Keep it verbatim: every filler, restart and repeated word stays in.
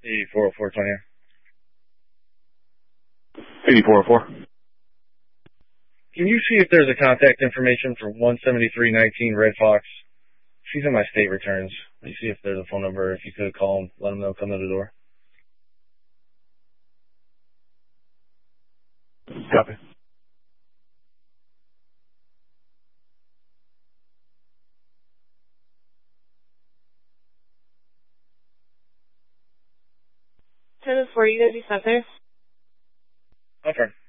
eighty-four oh four twenty. eighty-four oh four. Can you see if there's a contact information for one seventy-three nineteen Red Fox? She's in my state returns. Can you see if there's a phone number, if you could call them, let them know, come to the door. Copy. ten four, you guys be stuck there? Okay.